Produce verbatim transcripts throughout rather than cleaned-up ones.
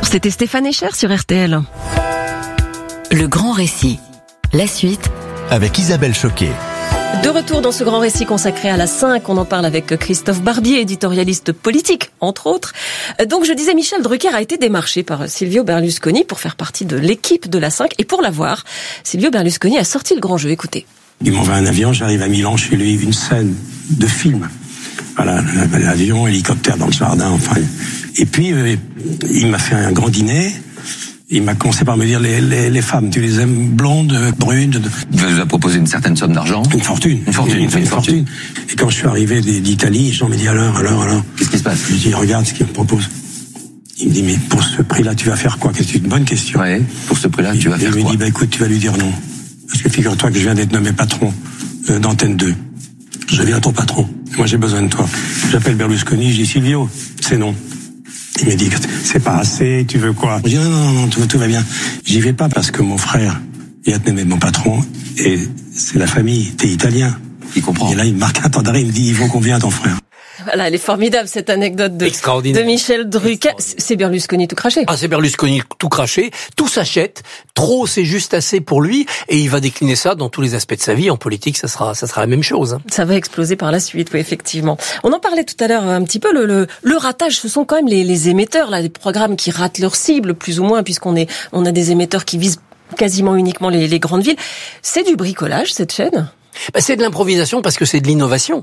C'était Stéphane Echer sur R T L. Le grand récit. La suite avec Isabelle Choquet. De retour dans ce grand récit consacré à la cinq, on en parle avec Christophe Barbier, éditorialiste politique, entre autres. Donc je disais, Michel Drucker a été démarché par Silvio Berlusconi pour faire partie de l'équipe de la cinq. Et pour l'avoir, Silvio Berlusconi a sorti le grand jeu. Écoutez. Il m'envoie un avion, j'arrive à Milan chez lui, une scène de film. Voilà, l'avion, hélicoptère dans le jardin, enfin. Et puis, euh, il m'a fait un grand dîner. Il m'a commencé par me dire, les, les, les femmes, tu les aimes blondes, brunes? Il vous a proposé une certaine somme d'argent? Une fortune. Une fortune, une, une, une, une fortune. fortune. Et quand je suis arrivé d'Italie, Jean me dit, alors, alors, alors. Qu'est-ce qui se passe? Je lui dis, regarde ce qu'il me propose. Il me dit, mais pour ce prix-là, tu vas faire quoi? C'est une bonne question. Ouais, pour ce prix-là, tu vas faire quoi? Il me dit, bah écoute, tu vas lui dire non. Parce que figure-toi que je viens d'être nommé patron euh, d'Antenne deux. Je viens ton patron. Moi, j'ai besoin de toi. J'appelle Berlusconi, je dis, Silvio, c'est non. Il me dit, c'est pas assez, tu veux quoi? Je dis, non, non, non, tout, tout va bien. J'y vais pas parce que mon frère est nommé mon patron et c'est la famille, t'es italien. Il comprend. Et là, il me marque un temps d'arrêt, il me dit, il faut qu'on vienne à ton frère. Voilà, elle est formidable cette anecdote de, de Michel Drucker. C'est Berlusconi tout craché. Ah, c'est Berlusconi tout craché, tout s'achète, trop c'est juste assez pour lui, et il va décliner ça dans tous les aspects de sa vie. En politique, ça sera, ça sera la même chose. Ça va exploser par la suite, oui, effectivement. On en parlait tout à l'heure un petit peu, le, le, le ratage, ce sont quand même les, les émetteurs, là, les programmes qui ratent leur cible, plus ou moins, puisqu'on est, on a des émetteurs qui visent quasiment uniquement les, les grandes villes. C'est du bricolage, cette chaîne? Ben, c'est de l'improvisation parce que c'est de l'innovation.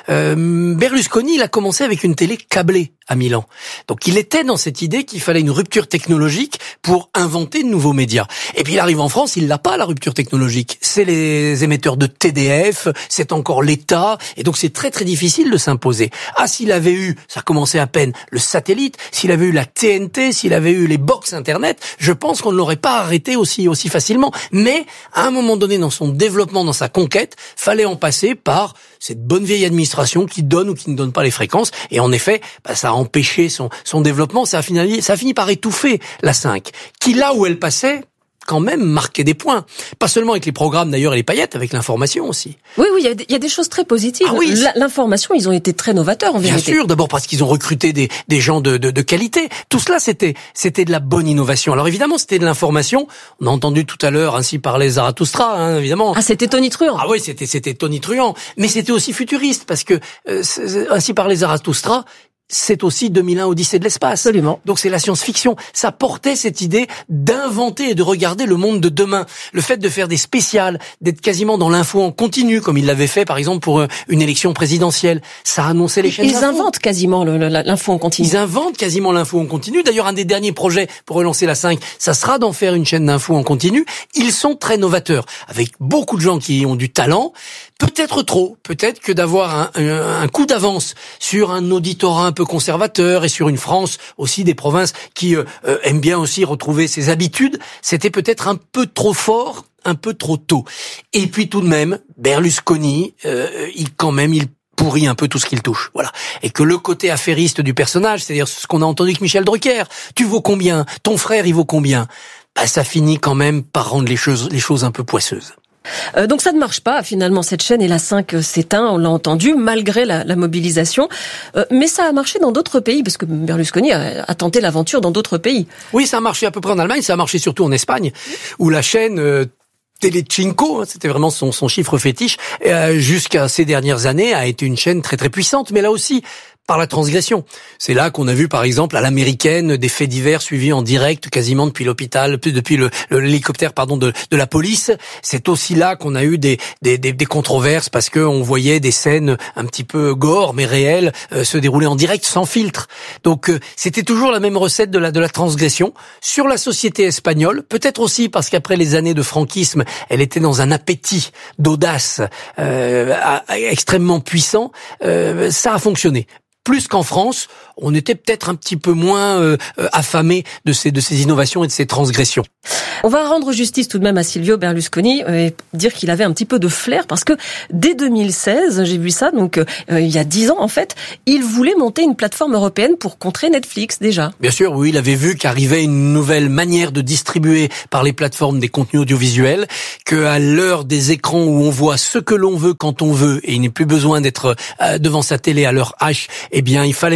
Euh, Berlusconi, il a commencé avec une télé câblée à Milan. Donc il était dans cette idée qu'il fallait une rupture technologique pour inventer de nouveaux médias. Et puis il arrive en France, il l'a pas, la rupture technologique. C'est les émetteurs de T D F, c'est encore l'État, et donc c'est très très difficile de s'imposer. Ah, s'il avait eu, ça commençait à peine, le satellite, s'il avait eu la T N T, s'il avait eu les box internet, je pense qu'on ne l'aurait pas arrêté aussi aussi facilement. Mais à un moment donné, dans son développement, dans sa conquête, fallait en passer par cette bonne vieille administration qui donne ou qui ne donne pas les fréquences. Et en effet, bah, ça a empêché son, son développement. Ça a, fini, ça a fini par étouffer la cinq, qui là où elle passait, quand même marquait des points. Pas seulement avec les programmes d'ailleurs et les paillettes, avec l'information aussi. Oui, oui, il y, y a des choses très positives. Ah oui, l'information, ils ont été très novateurs en Bien vérité. Bien sûr, d'abord parce qu'ils ont recruté des, des gens de, de, de qualité. Tout cela, c'était, c'était de la bonne innovation. Alors évidemment, c'était de l'information. On a entendu tout à l'heure ainsi parler Zarathustra, hein, évidemment. Ah, c'était tonitruant. Ah oui, c'était, c'était tonitruant. Mais c'était aussi futuriste parce que euh, ainsi parler Zarathustra, c'est aussi deux mille un Odyssée de l'espace. Absolument. Donc c'est la science-fiction. Ça portait cette idée d'inventer et de regarder le monde de demain. Le fait de faire des spéciales, d'être quasiment dans l'info en continu, comme il l'avait fait par exemple pour une élection présidentielle, ça annonçait les chaînes Ils d'info. inventent quasiment le, le, l'info en continu. Ils inventent quasiment l'info en continu. D'ailleurs, un des derniers projets pour relancer la cinq, ça sera d'en faire une chaîne d'info en continu. Ils sont très novateurs, avec beaucoup de gens qui ont du talent. Peut-être trop, peut-être que d'avoir un, un, un coup d'avance sur un auditorat un peu conservateur et sur une France aussi des provinces qui euh, euh, aiment bien aussi retrouver ses habitudes, c'était peut-être un peu trop fort, un peu trop tôt. Et puis tout de même, Berlusconi, euh, il quand même, il pourrit un peu tout ce qu'il touche, voilà. Et que le côté affairiste du personnage, c'est-à-dire ce qu'on a entendu avec Michel Drucker, tu vaux combien, ton frère il vaut combien, bah ça finit quand même par rendre les choses, les choses un peu poisseuses. Euh, donc ça ne marche pas, finalement, cette chaîne, et la cinq s'éteint, on l'a entendu, malgré la, la mobilisation. Euh, mais ça a marché dans d'autres pays, parce que Berlusconi a, a tenté l'aventure dans d'autres pays. Oui, ça a marché à peu près en Allemagne, ça a marché surtout en Espagne, où la chaîne... Euh, Telecinco, c'était vraiment son, son chiffre fétiche, euh, jusqu'à ces dernières années, a été une chaîne très très puissante, mais là aussi, par la transgression. C'est là qu'on a vu, par exemple, à l'américaine, des faits divers suivis en direct, quasiment depuis l'hôpital, depuis le, le, l'hélicoptère, pardon, de, de la police. C'est aussi là qu'on a eu des, des, des, des controverses parce que on voyait des scènes un petit peu gore, mais réelles, euh, se dérouler en direct, sans filtre. Donc, euh, c'était toujours la même recette de la, de la transgression. Sur la société espagnole, peut-être aussi parce qu'après les années de franquisme, elle était dans un appétit d'audace euh, à, à, extrêmement puissant, euh, ça a fonctionné. Plus qu'en France, on était peut-être un petit peu moins euh, affamé de ces de ces innovations et de ces transgressions. On va rendre justice tout de même à Silvio Berlusconi et dire qu'il avait un petit peu de flair parce que dès deux mille seize, j'ai vu ça, donc euh, il y a dix ans en fait, il voulait monter une plateforme européenne pour contrer Netflix déjà. Bien sûr, oui, il avait vu qu'arrivait une nouvelle manière de distribuer par les plateformes des contenus audiovisuels, qu'à l'heure des écrans où on voit ce que l'on veut quand on veut et il n'est plus besoin d'être euh, devant sa télé à l'heure H, eh bien il fallait monter ce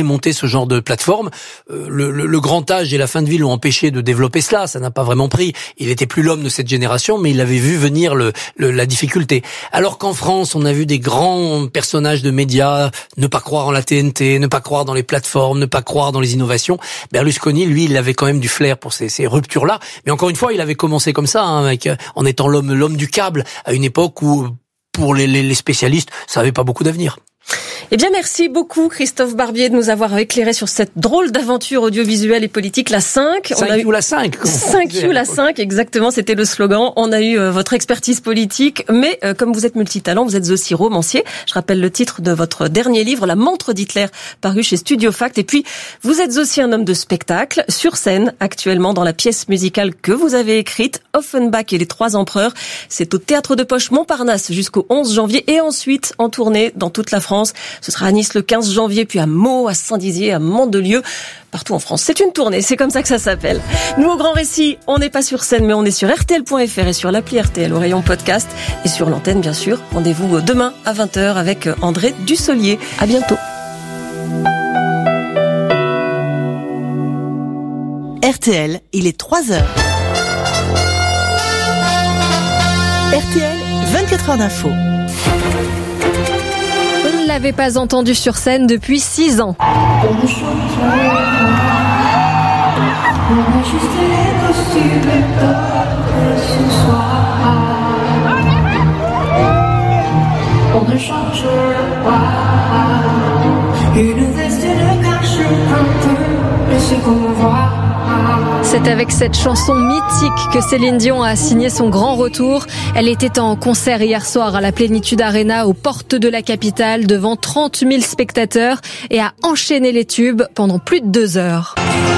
genre de plateforme. Euh, le, le, le grand âge et la fin de vie l'ont empêché de développer cela, ça n'a pas vraiment pris. Il était plus l'homme de cette génération, mais il avait vu venir le, le, la difficulté. Alors qu'en France, on a vu des grands personnages de médias ne pas croire en la T N T, ne pas croire dans les plateformes, ne pas croire dans les innovations. Berlusconi, lui, il avait quand même du flair pour ces, ces ruptures-là. Mais encore une fois, il avait commencé comme ça, hein, avec, en étant l'homme, l'homme du câble, à une époque où, pour les, les, les spécialistes, ça n'avait pas beaucoup d'avenir. Eh bien, merci beaucoup, Christophe Barbier, de nous avoir éclairé sur cette drôle d'aventure audiovisuelle et politique, la cinq. cinq Q ou la cinq. cinq Q la cinq, exactement, c'était le slogan. On a eu euh, votre expertise politique, mais euh, comme vous êtes multitalent, vous êtes aussi romancier. Je rappelle le titre de votre dernier livre, La montre d'Hitler, paru chez Studio Fact. Et puis, vous êtes aussi un homme de spectacle, sur scène, actuellement dans la pièce musicale que vous avez écrite, Offenbach et les Trois Empereurs. C'est au Théâtre de Poche Montparnasse jusqu'au onze janvier et ensuite en tournée dans toute la France. Ce sera à Nice le quinze janvier, puis à Meaux, à Saint-Dizier, à Mandelieu, partout en France. C'est une tournée, c'est comme ça que ça s'appelle. Nous, au Grand Récit, on n'est pas sur scène, mais on est sur R T L point F R et sur l'appli R T L au rayon podcast et sur l'antenne, bien sûr. Rendez-vous demain à vingt heures avec André Dussolier. À bientôt. R T L, il est trois heures. R T L, vingt-quatre heures d'info. On ne l'avait pas entendu sur scène depuis six ans. On ne change pas. Une veste ne cache un peu de ce qu'on voit. C'est avec cette chanson mythique que Céline Dion a signé son grand retour. Elle était en concert hier soir à la Plénitude Arena aux portes de la capitale devant trente mille spectateurs et a enchaîné les tubes pendant plus de deux heures.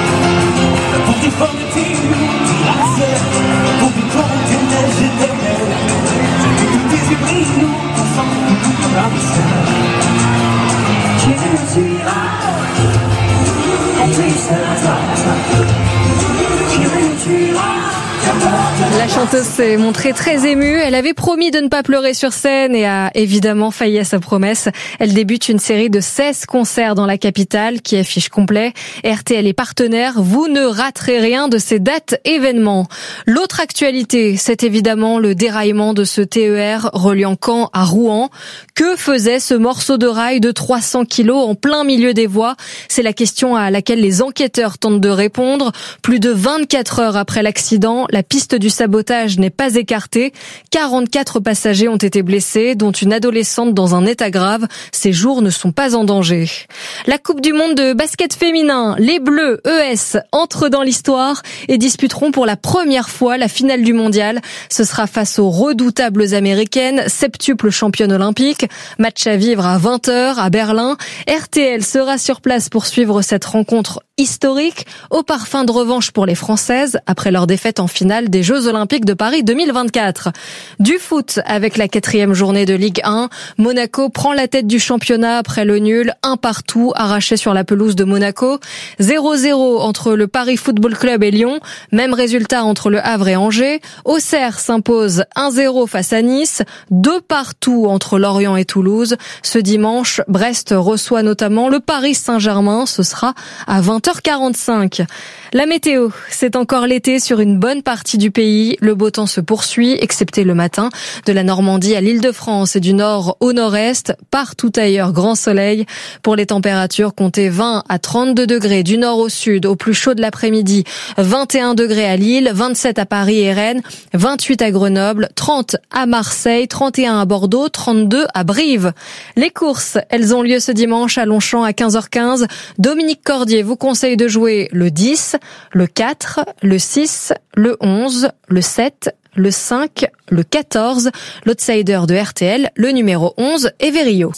La chanteuse s'est montrée très émue. Elle avait promis de ne pas pleurer sur scène et a évidemment failli à sa promesse. Elle débute une série de seize concerts dans la capitale qui affiche complet. R T L est partenaire. Vous ne raterez rien de ces dates événements. L'autre actualité, c'est évidemment le déraillement de ce T E R reliant Caen à Rouen. Que faisait ce morceau de rail de trois cents kilos en plein milieu des voies? C'est la question à laquelle les enquêteurs tentent de répondre. Plus de vingt-quatre heures après l'accident, la piste du sabotage n'est pas écartée. quarante-quatre passagers ont été blessés, dont une adolescente dans un état grave. Ces jours ne sont pas en danger. La Coupe du monde de basket féminin, les Bleus E S entrent dans l'histoire et disputeront pour la première fois la finale du mondial. Ce sera face aux redoutables américaines, septuples championnes olympiques. Match à vivre à vingt heures à Berlin. R T L sera sur place pour suivre cette rencontre historique, au parfum de revanche pour les Françaises après leur défaite en finale des Jeux Olympiques de Paris deux mille vingt-quatre. Du foot avec la quatrième journée de Ligue un. Monaco prend la tête du championnat après le nul, un partout arraché sur la pelouse de Monaco. zéro zéro entre le Paris Football Club et Lyon. Même résultat entre le Havre et Angers. Auxerre s'impose un zéro face à Nice. Deux partout entre Lorient et Toulouse. Ce dimanche, Brest reçoit notamment le Paris Saint-Germain. Ce sera à vingt heures quarante-cinq. La météo, c'est encore l'été sur une bonne partie du pays. Le beau temps se poursuit, excepté le matin. De la Normandie à l'Île-de-France et du nord au nord-est, partout ailleurs, grand soleil. Pour les températures, comptez vingt à trente-deux degrés du nord au sud, au plus chaud de l'après-midi. vingt et un degrés à Lille, vingt-sept à Paris et Rennes, vingt-huit à Grenoble, trente à Marseille, trente et un à Bordeaux, trente-deux à Brive. Les courses, elles ont lieu ce dimanche à Longchamp à quinze heures quinze. Dominique Cordier vous conseille de jouer le dix, le quatre, le six, le onze, le sept, le cinq, le quatorze, l'outsider de R T L, le numéro onze, Everio.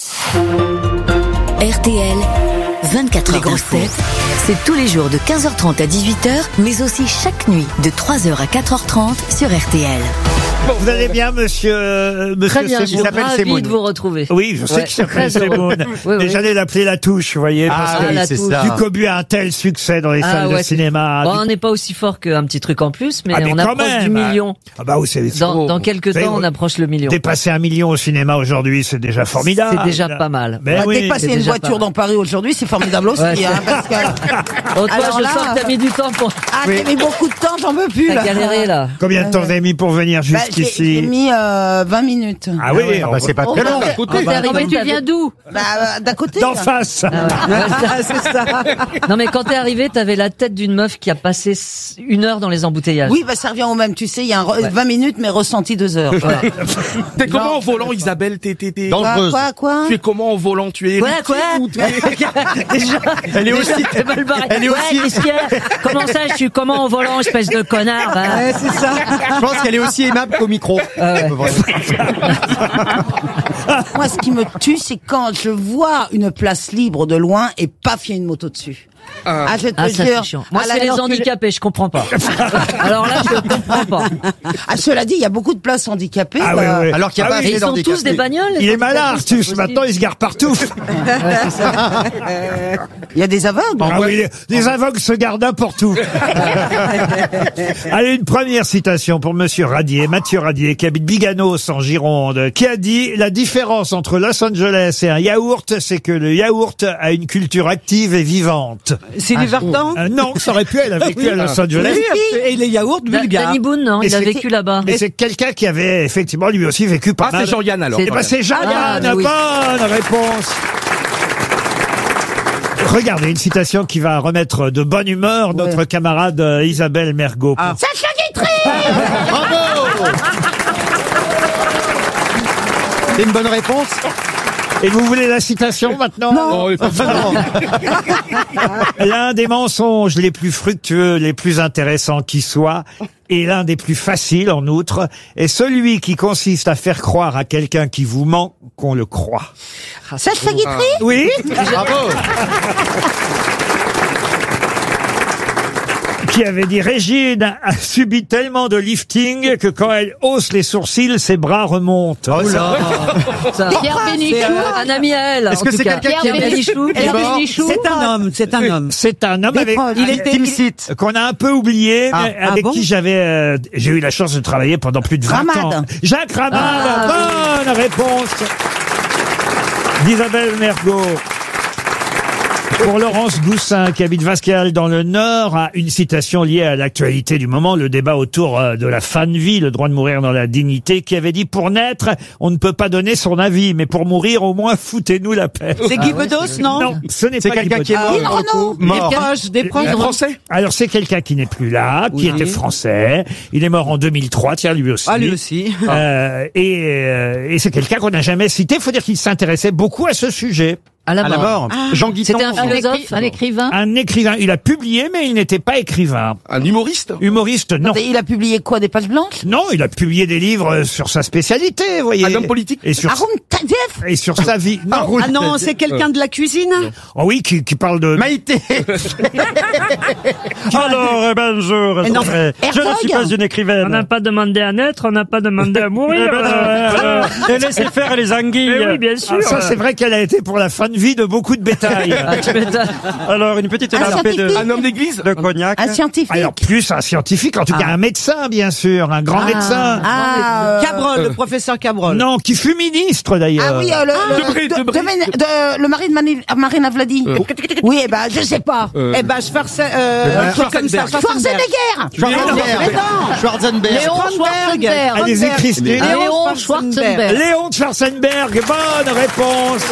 R T L, vingt-quatre heures grosses têtes, c'est tous les jours de quinze heures trente à dix-huit heures, mais aussi chaque nuit de trois heures à quatre heures trente sur R T L. Bon, vous allez bien, monsieur, euh, monsieur Très bien, je Semoun? suis ravi de vous retrouver. Oui, je sais Ouais, qu'il s'appelle très heureux. Semoun. Oui, Mais oui. j'allais l'appeler la touche, vous voyez, Ah parce oui, que la c'est touche. ça. du Cobu a un tel succès dans les Ah, salles ouais, de c'est- cinéma. Bon, on n'est pas aussi fort qu'un petit truc en plus, mais, Ah, mais on quand approche même. du million. Ah bah oui, c'est Dans, dans quelques Vous savez, temps, on approche le million. Dépasser un million au cinéma aujourd'hui, c'est déjà formidable. C'est déjà pas mal. Mais Bah, oui. dépasser c'est une déjà voiture pas dans Paris aujourd'hui, c'est formidable aussi. Ouais, c'est- hein, parce que... Oh, toi, Alors je là, sens que t'as mis du temps pour... Ah, j'ai mis beaucoup de temps, j'en veux plus. T'as Là. galéré, là. Combien de temps vous avez mis pour venir Bah, j'ai- jusqu'ici? J'ai mis euh, vingt minutes. Ah oui, Ah on- bah, c'est pas très long. Quand t'es arrivé, tu viens d'où? Bah, euh, d'à côté. d'en là. face. c'est ça. Non, mais quand t'es arrivé, t'avais la tête d'une meuf qui a passé s- une heure dans les embouteillages. Oui, bah ça revient au même. Tu sais, il y a un re- vingt minutes, mais ressenti deux heures. Voilà. T'es comment au volant, Isabelle? T'es, t'es, t'es... Quoi, Dangereuse. quoi, quoi Tu es comment au volant? Tu es Quoi, héritier quoi ou t'es- Déjà, Elle est déjà, aussi- t'es mal barré. elle est Ouais, aussi- qu'est-ce qu'il y a Comment ça, je suis comment au volant, espèce de connard, va. Ouais, c'est ça. Je pense qu'elle est aussi aimable qu'au micro. Ah ouais. Moi, ce qui me tue, c'est quand je vois une place libre de loin et paf, il y a une moto dessus. Ah, je te Ah, ça, jure. c'est chiant. Moi, Ah, c'est là, les alors que- handicapés, je comprends pas. Alors là, je comprends pas. Ah, cela dit, il y a beaucoup de places handicapées. Ah bah, oui, oui. Alors qu'il y a Ah pas oui, Et assez ils sont d'handicapés. tous des bagnoles. les Il est handicapés, malin, c'est pas Artus. possible. Maintenant, il se gare partout. Il y a des aveugles. Ah oui, les, les aveugles se gardent n'importe où. Allez, une première citation pour Monsieur Radier, Mathieu Radier, qui habite Biganos en Gironde, qui a dit: la différence entre Los Angeles et un yaourt, c'est que le yaourt a une culture active et vivante. Sylvie Vartan. Euh, non, ça aurait pu, elle a vécu à Los Angeles. Et les yaourts Da- bulgares. Danny Boone, non, Et il a c'est- vécu là-bas. Mais c'est quelqu'un qui avait effectivement lui aussi vécu pas Ah, mal. c'est Jean-Yann, alors. Eh ben, c'est Jean-Yann, Ah, mais oui. bonne réponse. Regardez, une citation qui va remettre de bonne humeur notre camarade euh, Isabelle Mergo. Sacha Guitry. Bravo. C'est une bonne réponse. Et vous voulez la citation maintenant? Non, mais pas vraiment. L'un des mensonges les plus fructueux, les plus intéressants qui soient, et l'un des plus faciles en outre, est celui qui consiste à faire croire à quelqu'un qui vous ment qu'on le croit. Sacha Guitry. Oui? Bravo. Qui avait dit: Régine a subi tellement de lifting que quand elle hausse les sourcils, ses bras remontent. Oh, ça. Ça. Pierre Bénichou, un ami à elle. Est-ce en que tout c'est cas. quelqu'un qui Pierre a- Bénichou, Il est Pierre mort. Bénichou. C'est un homme, c'est un homme. C'est un homme Des avec, proches. Il était- Team Seat. qu'on a un peu oublié, Ah. mais Ah avec bon qui j'avais, euh, j'ai eu la chance de travailler pendant plus de vingt Ramade. ans. Jacques Ramade, Ah, bonne réponse d'Isabelle Mergo. Pour Laurence Goussin, qui habite Vascal dans le Nord, a une citation liée à l'actualité du moment, le débat autour euh, de la fin de vie, le droit de mourir dans la dignité, qui avait dit: pour naître, on ne peut pas donner son avis, mais pour mourir, au moins, foutez-nous la paix. C'est Guy Bedos, non? Non, ce n'est C'est pas quelqu'un Guy qui est Bedos. mort. Yves Renaud. Mort. Des proches, des proches. Un Français? Alors c'est quelqu'un qui n'est plus là, qui était français. Il est mort en deux mille trois, tiens, lui aussi. Ah, lui aussi. Euh, et euh, et c'est quelqu'un qu'on n'a jamais cité. Il faut dire qu'il s'intéressait beaucoup à ce sujet. À la À la mort. mort. Jean Guiton. C'était un philosophe, un écrivain. Un écrivain. Il a publié, mais il n'était pas écrivain. Un humoriste? Humoriste, non. Il a publié quoi, des pages blanches? Non, il a publié des livres sur sa spécialité, vous voyez. Un homme politique? Et sur, Arum Tadef. et sur sa vie. Non. Ah non, c'est quelqu'un de la cuisine. Oh oui, qui, qui parle de... Maïté. Alors, eh ben, je... Et non, Je ne suis pas une écrivaine. On n'a pas demandé à naître, on n'a pas demandé à mourir. Euh, Et laissez faire les anguilles. Mais oui, bien sûr. Ah, ça, c'est vrai qu'elle a été pour la fin de vie de beaucoup de bétail. Ah, tu m'étonnes. Alors, une petite Un élarpée scientifique. Un homme d'église? de cognac. Un scientifique. Alors, plus un scientifique, en tout cas un médecin, bien sûr, un grand médecin. Ah, euh, Cabrol, le professeur Cabrol. Non, qui fut ministre, d'ailleurs. Ah oui, euh, le, le, Debré, de- Debré. de- de- le mari de Mani- Marina Vladi. Oui, eh ben, je sais pas. Eh ben, Schwarze- euh, un truc comme ça. Schwarzenegger. Schwarzenberg. Schwarzenberg. Léon Schwarzenberg. Allez-y, Christine. Léon Schwarzenberg. Léon Schwarzenberg, bonne réponse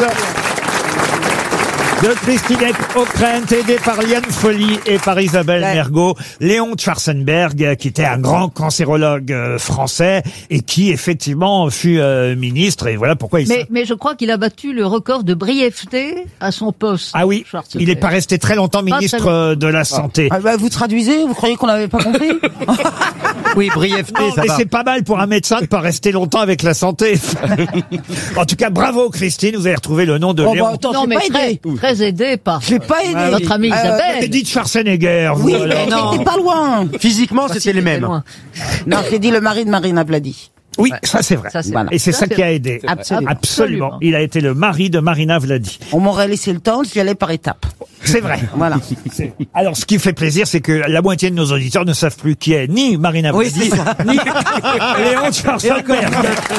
de Christine Ockrent, aidée par Liane Folly et par Isabelle Ouais. Mergo. Léon Schwarzenberg, qui était un grand cancérologue euh, français et qui, effectivement, fut euh, ministre. Et voilà pourquoi il Mais, mais je crois qu'il a battu le record de brièveté à son poste. Ah oui, Schwarzenberg. il n'est pas resté très longtemps Pas ministre très euh, de la Santé. Ah, bah, vous traduisez, vous croyez qu'on n'avait pas compris? Oui, brièveté, Non, ça mais va. c'est pas mal pour un médecin de pas rester longtemps avec la santé. En tout cas, bravo Christine, vous avez retrouvé le nom de Oh, Léon. bah, attends, Non, je mais l'ai pas très, aidé. très aidé par Je l'ai pas aidé. notre amie Euh, Vous avez Isabelle. dit Schwarzenegger, vous, Oui, alors. mais non. t'étais pas loin. Physiquement, c'était les mêmes. loin. Non, j'ai dit le mari de Marina Vladi. Oui, ça c'est vrai. Ça, c'est Voilà. Et c'est Ça, ça c'est qui a vrai. aidé. Absolument. Absolument. Il a été le mari de Marina Vladi. On m'aurait laissé le temps, j'y allais par étapes. C'est vrai. Voilà. C'est- Alors, ce qui fait plaisir, c'est que la moitié de nos auditeurs ne savent plus qui est ni Marina Oui, Vladi, c'est ça. ni Léon Schwarzenberg.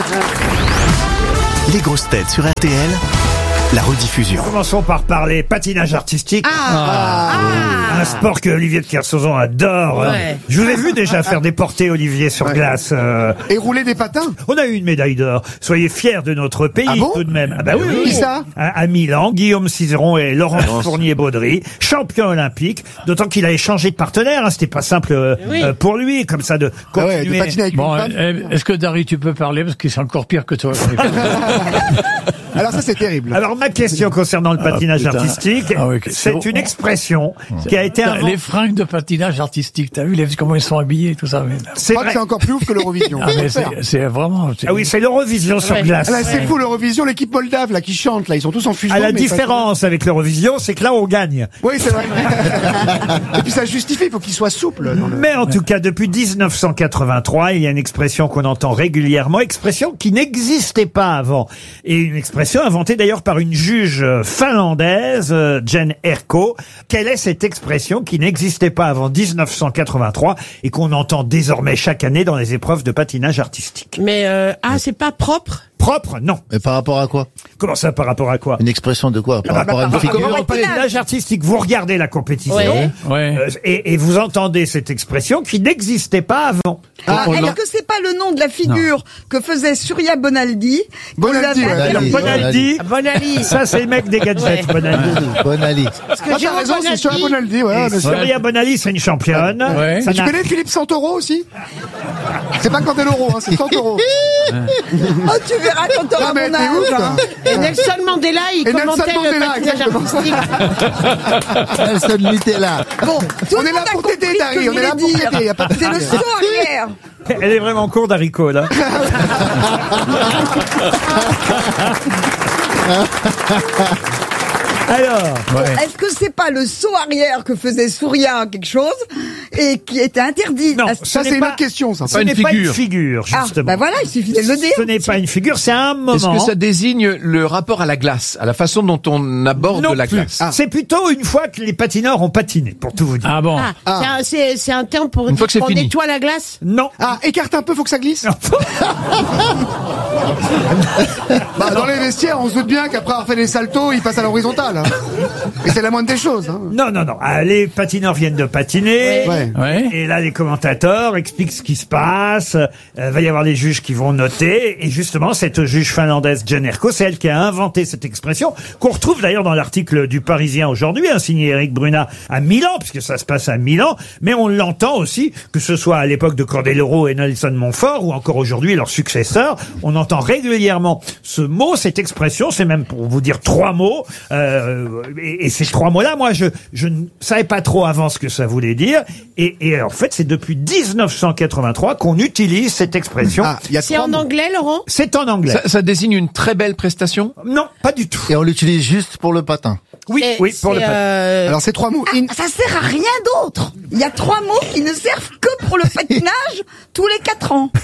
Les grosses têtes sur R T L, la rediffusion. Commençons par parler patinage artistique. Ah. Un sport que Olivier de Kersauzon adore. Ouais. Je vous ai vu déjà faire des portées, Olivier, sur Ouais. glace. euh. Et rouler des patins. On a eu une médaille d'or. Soyez fiers de notre pays, Ah bon tout de même. Ah bah oui, Qui oui. ça À, à Milan, Guillaume Cizeron et Laurence Fournier-Baudry, champion olympique. D'autant qu'il a échangé de partenaire. Hein. C'était pas simple euh, Oui. euh, pour lui, comme ça, de Ah ouais, continuer. de patiner avec Bon, une femme. eh, est-ce que Dari, tu peux parler parce que c'est encore pire que toi. Alors ça c'est terrible. Alors ma question concernant le patinage putain. artistique, Ah oui, que- c'est c'est une bon. expression qui a été Putain, inventée. les fringues de patinage artistique, t'as vu les, comment ils sont habillés, tout ça. Mais... Je C'est crois que vrai. c'est encore plus ouf que l'Eurovision. Ah, mais c'est, c'est vraiment. c'est- Ah oui, c'est l'Eurovision sur Ouais. glace. Là c'est fou l'Eurovision, l'équipe moldave là qui chante là, ils sont tous en fusion. À la mais différence avec l'Eurovision, c'est que là on gagne. ça- Oui c'est vrai. Et puis ça justifie, il faut qu'il soit souple. Dans le... Mais en tout cas, depuis dix-neuf cent quatre-vingt-trois, il y a une expression qu'on entend régulièrement, expression qui n'existait pas avant. Et une expression inventée d'ailleurs par une juge euh, finlandaise, euh, Jen Erkko. Quelle est cette expression qui n'existait pas avant dix-neuf cent quatre-vingt-trois et qu'on entend désormais chaque année dans les épreuves de patinage artistique? Mais euh, ah, c'est pas propre. Propre? Non. Mais par rapport à quoi? Comment ça, par rapport à quoi? Une expression de quoi? Par Ah bah, rapport à une par figure? rapport au patinage artistique, vous regardez la compétition Ouais. Ouais. euh, et, et vous entendez cette expression qui n'existait pas avant. Ah, On est-ce l'a- que c'est pas le nom de la figure que faisait Surya Bonaldi? Bonaldi, On l'avait- ouais. Alors, Bonaldi, Bonali. ça c'est le mec des gadgets, Bonaldi. Bonali. Parce que Ah, j'ai t'as raison, c'est sur Bonaldi. Bonaldi, ouais. Et bien sûr. Surya Bonali, c'est une championne. Ouais. Ça Tu n'a- connais Philippe Santoro aussi? C'est pas Candeloro, hein, c'est Santoro. Oh, tu verras quand t'auras Non, mais mon t'es âge. ouf, hein. Et Nelson Mandela, il Et Nelson commentait le Mandela, patinage exactement. artistique. Nelson Nutella. Bon, tout On le est là monde a pour t'aider, compris ce que Dari, je on est là voulais pour dire. t'aider, y a pas de C'est le problème. saut arrière. Elle est vraiment courte d'haricot, là. Alors, Est-ce que c'est pas le saut arrière que faisait Surya quelque chose et qui était interdit? non, à- ce Ça n'est c'est une pas, autre question, ça. ce n'est pas une figure, Ah, justement. bah voilà, il suffisait de le dire. Ce n'est pas une figure, c'est un moment. Est-ce que ça désigne le rapport à la glace, à la façon dont on aborde Non la plus. glace? C'est plutôt une fois que les patineurs ont patiné, pour tout vous dire. Ah bon. Ah, c'est un- c'est c'est un terme pour Une fois dire que c'est qu'on fini. nettoie la glace. Non. Ah, écarte un peu, faut que ça glisse. Bah, dans les vestiaires, on se doute bien qu'après avoir fait les saltos, il passe à l'horizontale. hein. Et c'est la moindre des choses. Hein. Non, non, non. Ah, les patineurs viennent de patiner. Ouais. Ouais. Et là, les commentateurs expliquent ce qui se passe. Il va y avoir des juges qui vont noter. Et justement, cette juge finlandaise, Jen Erkko, c'est elle qui a inventé cette expression, qu'on retrouve d'ailleurs dans l'article du Parisien aujourd'hui, hein, signé Eric Brunat à Milan, puisque ça se passe à Milan. Mais on l'entend aussi, que ce soit à l'époque de Candeloro et Nelson Montfort, ou encore aujourd'hui leurs successeurs. On entend régulièrement ce mot, cette expression. C'est même pour vous dire trois mots. Euh, et, et ces trois mots-là, moi, je, je ne savais pas trop avant ce que ça voulait dire. Et, et en fait, c'est depuis dix-neuf cent quatre-vingt-trois qu'on utilise cette expression. Ah, il y a C'est trois en mots. anglais, Laurent? C'est en anglais. Ça, ça désigne une très belle prestation? Non, pas du tout. Et on l'utilise juste pour le patin. Oui, C'est- oui, pour c'est, le patin. euh, Alors c'est trois mots. In- Ça sert à rien d'autre. Il y a trois mots qui ne servent que pour le patinage tous les quatre ans.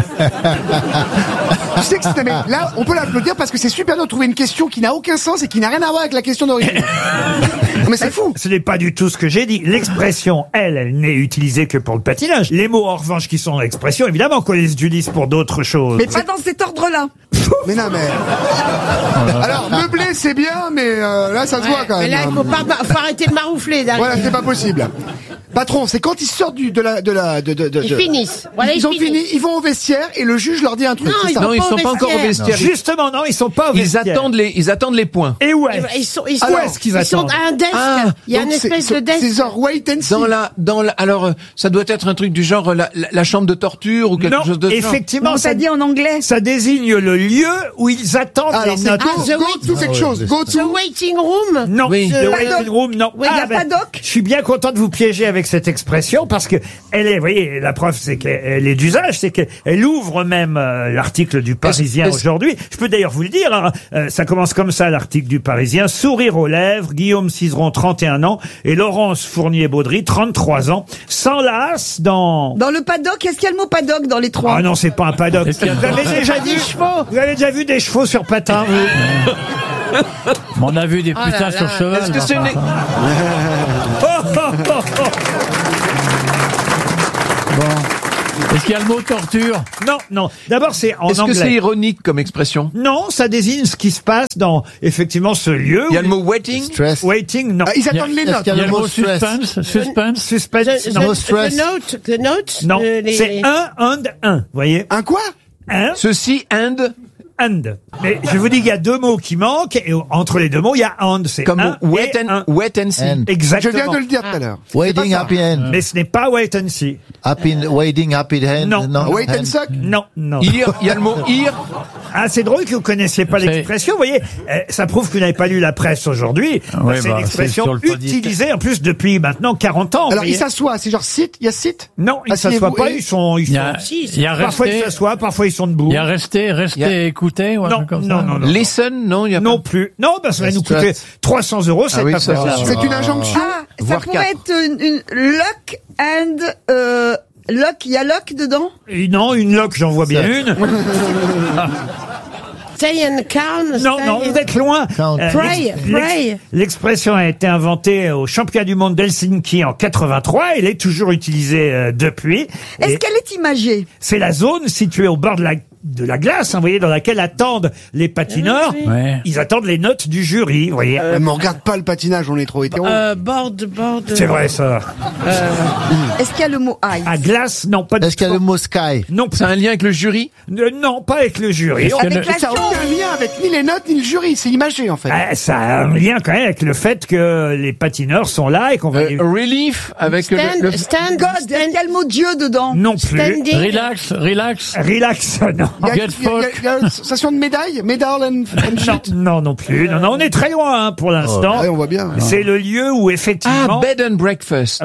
Tu sais que c'est, mais là, on peut l'applaudir parce que c'est super dur de trouver une question qui n'a aucun sens et qui n'a rien à voir avec la question d'origine. Non, mais c'est fou. Ce n'est pas du tout ce que j'ai dit. L'expression, elle, elle n'est utilisée que pour le patinage. Les mots, en revanche, qui sont dans l'expression, évidemment qu'on les utilise pour d'autres choses. Mais pas dans cet ordre-là. Mais non, mais. Alors, meubler, c'est bien, mais euh, là, ça se voit quand Mais même. là, il faut pas, faut arrêter de maroufler, Dari. Voilà, c'est pas possible. Patron, c'est quand ils sortent du, de la, de la, de, de, de- Ils de- finissent. Voilà, ils ils ont finissent. fini, ils vont au vestiaire et le juge leur dit un truc. Non, c'est ils ça. vont Non, ils pas sont au pas encore au vestiaire. vestiaire. Justement, non, ils sont pas au Ils vestiaire. attendent les, ils attendent les points. Et où est-ce Ils sont, ils sont, Où est-ce qu'ils ils sont attendent à un desk. Ah, il y a Donc, une c'est- espèce c'est- de desk. C'est genre wait and see. Dans la, dans la, alors, euh, ça doit être un truc du genre euh, la, la, la chambre de torture ou quelque Non, chose de ce genre. effectivement, On ça, t'a dit en anglais. ça désigne le lieu lieu où ils attendent Alors, les c'est notes. go, Ah, the go wait- to quelque chose. Go The to. waiting room. Non, Oui. le The waiting paddock. room, non. Oui, y a ben, paddock. je suis bien content de vous piéger avec cette expression parce que elle est, vous voyez, la preuve c'est qu'elle est d'usage, c'est qu'elle ouvre même euh, l'article du Parisien Est-ce- est-ce- aujourd'hui. Je peux d'ailleurs vous le dire, hein, euh, ça commence comme ça l'article du Parisien. Sourire aux lèvres, Guillaume Cizeron, trente et un ans, et Laurence Fournier-Baudry, trente-trois ans, s'enlacent dans... Dans le paddock, est-ce qu'il y a le mot paddock dans les trois? Ah non, c'est pas un paddock. Est-ce qu'il y a- Vous avez déjà Des vu, chevaux. vous avez déjà vu des chevaux sur patins, vous? On a vu des Oh putains là sur là. cheval. Est-ce que c'est une... Oh, oh, oh, oh. Est-ce qu'il y a le mot torture? Non, non. D'abord, c'est en Est-ce que c'est anglais. ironique comme expression? Non, ça désigne ce qui se passe dans, effectivement, ce lieu. Il y a où- le mot waiting? Stress. Waiting, non. Ah, ils Il y a- attendent les Est-ce notes. qu'il Il y a le mot stress. suspense? Suspense? Suspense, The, non. No the, stress. the note. The note. Non, euh, les- c'est un and un, vous voyez. Un quoi? Un Ceci and and. Mais je vous dis, il y a deux mots qui manquent, et entre les deux mots, il y a and. C'est comme un wait et and, un. wait and see. And. Je Exactement. viens de le dire tout à l'heure. Waiting happy end. Mais ce n'est pas wait and see. Happy, waiting happy end. Non. Wait and suck. Non, non. Here, il y a le mot here. Ah, c'est drôle que vous connaissiez pas C'est- l'expression. Vous voyez, euh, ça prouve que vous n'avez pas lu la presse aujourd'hui. Ouais, c'est bah, une expression c'est sur le podium. utilisée, en plus, depuis maintenant quarante ans. vous Alors, ils voyez. s'assoient. C'est genre sit. Il y a sit. Non, ils Asseyez-vous s'assoient pas, et- ils sont, ils Il y a, sont, il y a parfois ils resté, s'assoient, parfois ils sont debout. il y a resté, resté Il y a- écouter ou un Non, truc comme non, ça. non, non. Listen, non, il y a Non pas. plus. Non, ben ça va nous Strat. coûter trois cents euros cette oui, ça, affaire-là. c'est C'est une injonction. Ah, ça Voire pourrait quatre. être une, une lock and euh, lock. Il y a lock dedans. Et non, une loque, j'en vois bien Ça. une. Stay and count. Non, stay non, and- vous êtes loin. Count. Pray, l'ex- pray. L'expression a été inventée au championnat du monde d'Helsinki en quatre-vingt-trois. Elle est toujours utilisée euh, depuis. Est-ce Et qu'elle est imagée? c'est la zone située au bord de la, de la glace, hein, vous voyez, dans laquelle attendent les patineurs. Ouais. Ils attendent les notes du jury, vous voyez. Ouais, mais on regarde pas le patinage, on est trop hétéro. Euh, board, board. C'est vrai, ça. Est-ce qu'il y a le mot ice? À glace, non, pas du Est-ce qu'il y a le mot sky? Non, C'est un lien avec le jury? Euh, non, pas avec le jury. Est-ce que Avec le- la Ça n'a aucun lien avec ni les notes ni le jury. C'est imagé, en fait. Ah, ça a un lien quand même avec le fait que les patineurs sont là et qu'on va... Euh, les- relief avec le, Stand, le- stand, God, est-ce qu'il y a le mot Dieu dedans? Non plus. standing. Relax, relax. Relax, non. Il y a, Get il y a- il y a- il y a une sensation de médaille, medal and, and Non, shit. non, non plus. Non, non, on est très loin hein, pour l'instant. Ouais, on voit bien. C'est le lieu où Ah, effectivement... bed and breakfast.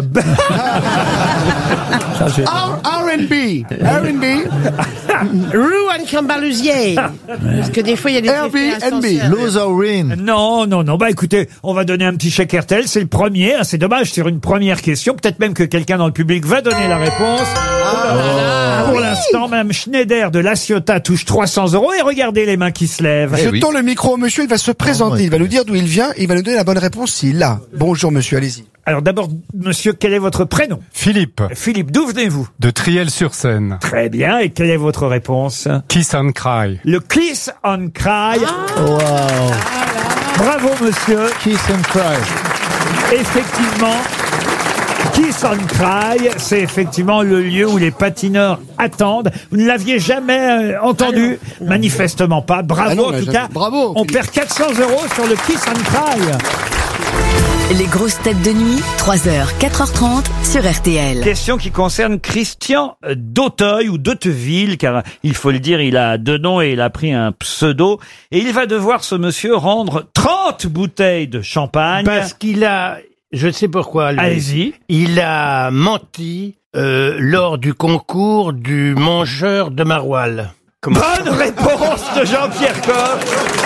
R and B. R and B. Roux and Cambalusier. Parce que des fois, il y a des Airbnb. effets ascenseurs. Lose or win. Non, non, non. Bah écoutez, on va donner un petit chèque R T L. C'est le premier. hein, C'est dommage sur une première question. Peut-être même que quelqu'un dans le public va donner la réponse. Pour l'instant, Madame Schneider de La Ciotat touche trois cents euros. Et regardez les mains qui se lèvent. Je oui. tends le micro au monsieur, il va se présenter, ouais. il va nous dire d'où il vient, et il va nous donner la bonne réponse s'il l'a. Bonjour monsieur, allez-y. Alors d'abord, monsieur, quel est votre prénom? Philippe, Philippe, d'où venez-vous? de Triel-sur-Seine. Très bien. Et quelle est votre réponse? Kiss and Cry. Le Kiss on Cry. Wow. Bravo, monsieur. Kiss and cry. Effectivement, Kiss on Cry, c'est effectivement le lieu où les patineurs attendent. Vous ne l'aviez jamais euh, entendu? Manifestement pas. Bravo Ah non, on en l'a tout jamais- cas. Bravo, On Philippe. perd quatre cents euros sur le Kiss on Cry. Les grosses têtes de nuit, trois heures, quatre heures trente sur R T L. Question qui concerne Christian d'Auteuil ou d'Auteville, car il faut le dire, il a deux noms et il a pris un pseudo. Et il va devoir, ce monsieur, rendre trente bouteilles de champagne. Parce qu'il a, je sais pourquoi, lui. Allez-y. Il a menti euh, lors du concours du mangeur de maroilles. Comment- Bonne réponse de Jean-Pierre Coff.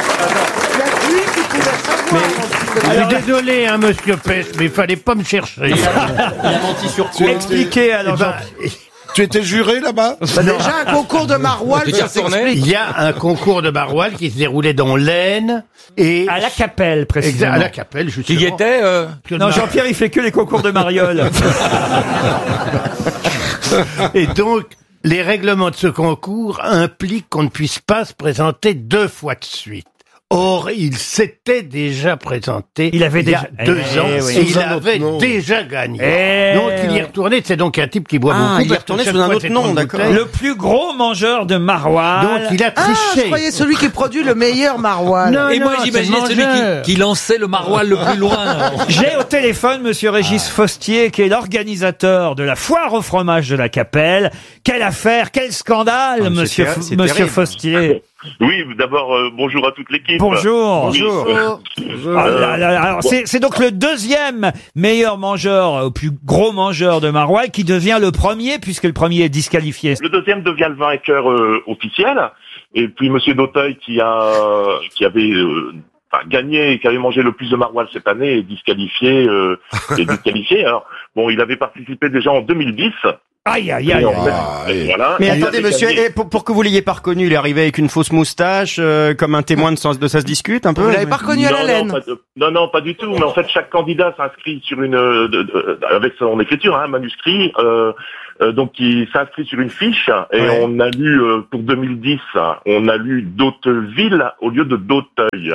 Je suis désolé, hein, monsieur Pes, mais il fallait pas me chercher. Il a menti sur quoi? Expliquez alors. Eh ben, Tu étais juré là-bas? Bah, déjà, un concours de maroilles, ça s'explique. Il y a un concours de maroilles qui se déroulait dans l'Aisne et... À la Capelle, précisément. Exact, à la Capelle, justement. Tu y étais euh... Non, Jean-Pierre, il fait que les concours de mariole. Et donc, les règlements de ce concours impliquent qu'on ne puisse pas se présenter deux fois de suite. Or, il s'était déjà présenté il, avait il y déjà... a deux eh ans oui. et il avait déjà gagné. Eh donc, il y est oui. retourné. C'est donc un type qui boit Ah, beaucoup. il est parce que retourné chaque sous un fois, autre c'est nom, trente d'accord. bouteilles. Le plus gros mangeur de maroilles. Donc, il a triché. Ah, je croyais celui qui produit le meilleur maroilles. Non, Et non, moi, c'est j'imaginais le celui mangeur. qui, qui lançait le maroilles le plus loin. J'ai au téléphone Monsieur Régis Fostier, qui est l'organisateur de la foire au fromage de la Capelle. Quelle affaire, quel scandale, Ah, mais Monsieur, c'est F- terri- c'est Monsieur terrible. Fostier. Oui, d'abord, euh, bonjour à toute l'équipe. Bonjour. Oui. Bonjour. Euh, Ah là là, alors bon. c'est c'est donc le deuxième meilleur mangeur, euh, plus gros mangeur de Maroilles qui devient le premier puisque le premier est disqualifié. Le deuxième devient le vainqueur euh, officiel. Et puis Monsieur d'Auteuil qui a qui avait euh, enfin, gagné et qui avait mangé le plus de maroilles cette année est disqualifié. Euh, est disqualifié. Alors bon, il avait participé déjà en deux mille dix. Aïe, aïe, Et aïe. en fait, Ah, et voilà. Mais Et il attendez, avait monsieur, gagné. et pour, pour que vous l'ayez pas reconnu, il est arrivé avec une fausse moustache, euh, comme un témoin de ça, de ça se discute un peu. Vous l'avez pas reconnu à la non, laine. non, pas de- non, non, pas du tout. Mais en fait, chaque candidat s'inscrit sur une, euh, de- de- avec son écriture, hein, manuscrit. Euh, euh, donc, il s'inscrit sur une fiche. Et Ouais. on a lu euh, pour deux mille dix, on a lu d'Hauteville au lieu de d'Auteuil.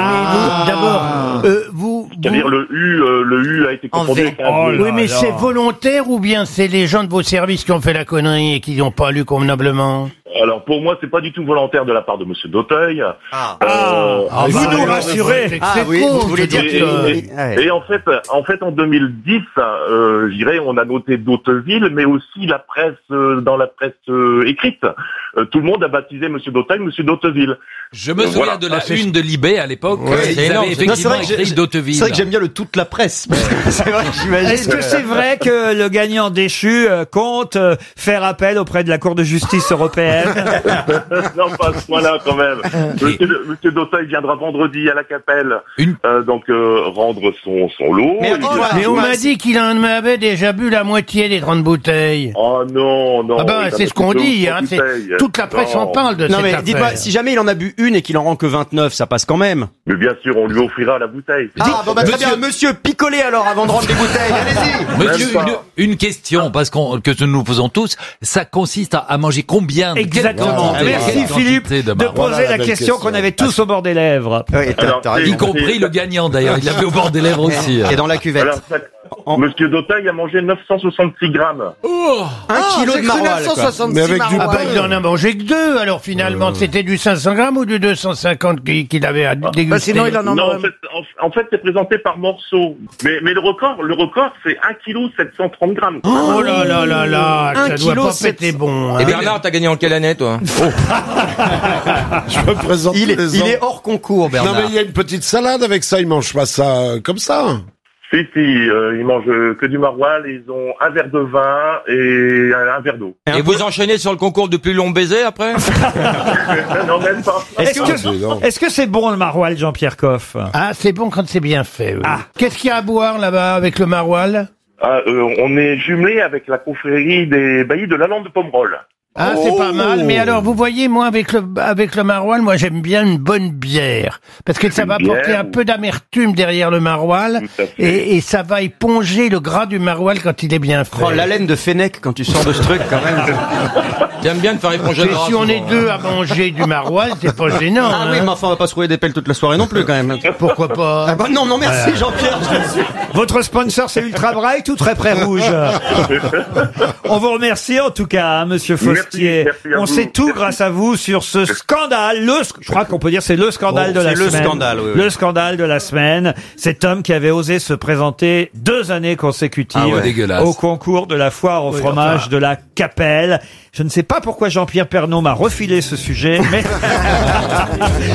Ah, d'abord, euh, vous, C'est-à-dire vous- le U, euh, le U a été confondu avec un V. oui, mais c'est volontaire ou bien c'est les gens de vos services qui ont fait la connerie et qui n'ont pas lu convenablement? Alors pour moi, c'est pas du tout volontaire de la part de Monsieur d'Auteuil. Ah. Euh, Ah, vous bah, nous alors, rassurez. c'est- Ah c'est oui, con, vous voulez je dire veux que- Et, Ouais. et en fait, en fait, en deux mille dix, euh, je dirais, on a noté d'Hauteville, mais aussi la presse, euh, dans la presse euh, écrite, euh, tout le monde a baptisé Monsieur d'Auteuil, Monsieur d'Hauteville. Je me Euh, souviens voilà. de la Ah, c'est- une de Libé à l'époque. Ouais, Ils c'est avaient énorme. effectivement Non, c'est vrai que écrit j'ai- d'Hauteville. C'est vrai que j'aime bien le toute la presse. C'est vrai que j'imagine. Est-ce que c'est vrai que le gagnant déchu euh, compte euh, faire appel auprès de la Cour de justice européenne? Non, pas à ce point-là, quand même. Monsieur, Monsieur d'Auteuil viendra vendredi à la Capelle, euh, donc euh, rendre son, son lot. Mais, Il doit- mais on m'a dit qu'il en avait déjà bu la moitié des trente bouteilles. Oh non, non. Ah ben, il en c'est a ce qu'on plus de dit, trente hein, c'est- bouteilles. toute la presse Non. en parle de Non cette mais affaire. dites-moi, si jamais il en a bu une et qu'il en rend que vingt-neuf, ça passe quand même. Mais bien sûr, on lui offrira la bouteille. Ah bon bah très Monsieur- bien, monsieur, picolez alors avant de rendre les bouteilles, allez-y. Monsieur, Même pas. une, une question, parce qu'on, que nous faisons tous, ça consiste à, à manger combien? Exactement. Quelle quantité- Merci quelle Philippe quantité de de maroilles poser Voilà la la belle question question. qu'on avait tous au bord des lèvres. Ouais, t'as- Alors, t'as c'est- raison. Y compris le gagnant d'ailleurs, il l'avait au bord des lèvres aussi. Et dans la cuvette. Alors, ça- Monsieur d'Auteuil a mangé neuf cent soixante-six grammes. Un kilo de maroilles, quoi. Mais avec du Ah bah, pain. il en a mangé que deux, alors finalement, c'était du cinq cents grammes ou du deux cent cinquante qu'il qu'il avait à déguster? Bah, sinon, il en en Non, en aurait- fait, en, en fait, c'est présenté par morceaux. Mais, mais le record, le record, c'est un kilo sept cent trente grammes. Oh là là là là, Un ça doit kilo, pas sept- péter bon. Et hein. Bernard, t'as gagné en quelle année, toi? Je me présente Il est, tous les il ans. est hors concours, Non, Bernard. mais il y a une petite salade avec ça. Ils mangent pas ça euh, comme ça. Si, si, euh, ils mangent euh, que du maroilles, ils ont un verre de vin et un, un verre d'eau. Et vous enchaînez sur le concours du plus long baiser après? Non, même pas. Est-ce Ah, c'est que énorme. est-ce que c'est bon le maroilles, Jean-Pierre Coff? Ah, c'est bon quand c'est bien fait. oui. Ah. Qu'est-ce qu'il y a à boire là-bas avec le maroilles? Ah, euh, on est jumelé avec la confrérie des baillis de la Lande de Pomerol. Ah, c'est pas mal. Mais alors, vous voyez, moi, avec le, avec le maroilles, moi, j'aime bien une bonne bière. Parce que ça Une va bière, apporter un ou- peu d'amertume derrière le maroilles. Tout à fait. Et, et ça va éponger le gras du maroilles quand il est bien fait. Oh, l'haleine de Fennec quand tu sors de ce truc, quand même. J'aime bien de faire éponger Et le gras. si on est souvent, deux hein. à manger du maroilles, c'est pas gênant. Ah oui, hein. mais enfin, on va pas se rouler des pelles toute la soirée non plus, quand même. Pourquoi pas? Ah bah non, non, merci, Jean-Pierre. Votre sponsor, c'est Ultra Bright ou Très Près Rouge? On vous remercie en tout cas, hein, monsieur Merci, Faustier. merci à On vous. sait tout Merci. grâce à vous sur ce scandale. Le, sc- je crois qu'on peut dire c'est le scandale Oh, de la c'est le semaine. scandale, oui, oui. Le scandale de la semaine. Cet homme qui avait osé se présenter deux années consécutives Ah ouais, dégueulasse. au concours de la foire au Oui, fromage enfin. de la Capelle. Je ne sais pas pourquoi Jean-Pierre Pernaut m'a refilé ce sujet, mais